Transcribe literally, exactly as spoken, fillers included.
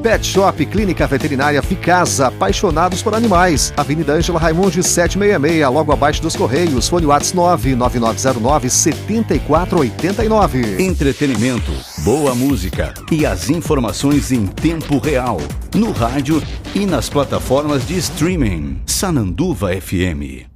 Pet Shop Clínica Veterinária Ficasa, apaixonados por animais. Avenida Ângela Raimundi setecentos e sessenta e seis, logo abaixo dos Correios. Fone WhatsApp nove nove nove zero nove sete quatro oito nove. Entretenimento, boa música e as informações em tempo real. No rádio e nas plataformas de streaming. Sananduva F M.